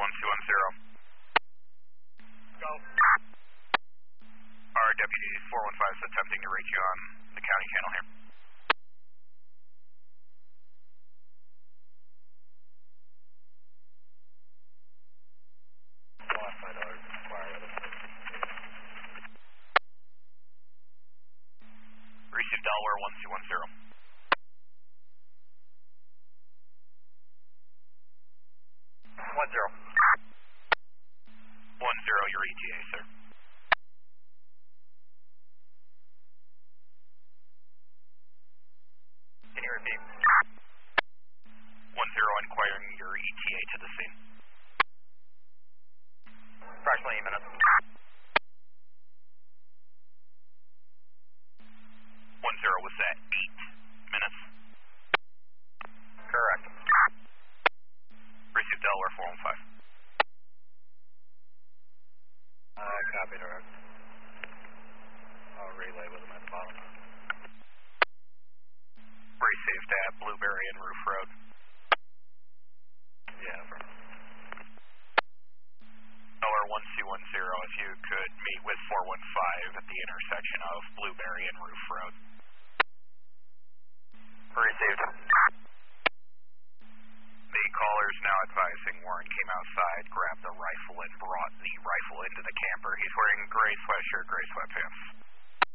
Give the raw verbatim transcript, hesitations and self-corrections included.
one two one zero. Go. Our deputy four one five is attempting to reach you on the county channel here. Receive Delaware one two one zero. One zero. One zero, your E T A, sir. Can you repeat? One zero, inquiring your E T A to the scene. Approximately eight minutes. One zero, was that eight minutes? Correct. Receive Delaware four one five. Uh, copy, direct. I'll relay with them at the bottom. Received at Blueberry and Roof Road. Yeah, from. Delaware one two one zero, if you could meet with four one five at the intersection of Blueberry and Roof Road. Received. The caller is now advising Warren came outside, grabbed the rifle, and brought the rifle into the camper. He's wearing gray sweatshirt, gray sweatpants.